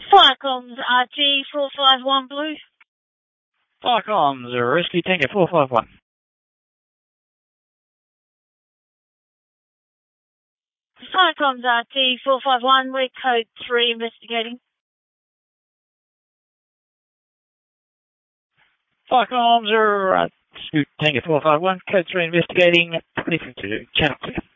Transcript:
Firecoms RG 451 Blue. Firecoms, Rescue Tango 451. Firecoms RG 451, we're code 3 investigating. Firecoms, Rescue Tango 451, code 3 investigating, 22, channel 2.